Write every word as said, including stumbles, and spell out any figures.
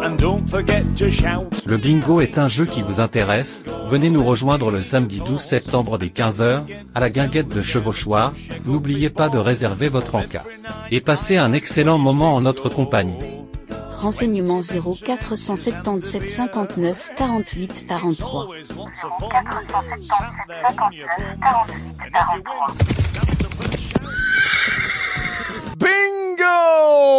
and don't forget to shout. Le bingo est un jeu qui vous intéresse? Venez nous rejoindre le samedi douze septembre dès quinze heures, à la guinguette de Chevauchoir. N'oubliez pas de réserver votre encas. Et passez un excellent moment en notre compagnie. Renseignements zéro quatre cent soixante-dix-sept cinquante-neuf quarante-huit quarante-trois. zéro quatre cent soixante-dix-sept cinquante-neuf quarante-huit quarante-trois. Bingo!